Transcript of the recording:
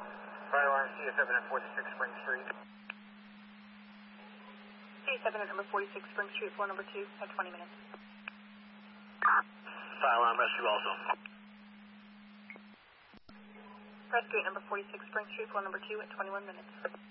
Fire alarm C7 at 46 Spring Street. C7 at number 46 Spring Street, floor number 2 at 20 minutes. Fire alarm rescue also. Rescue at number 46 Spring Street, floor number 2 at 21 minutes.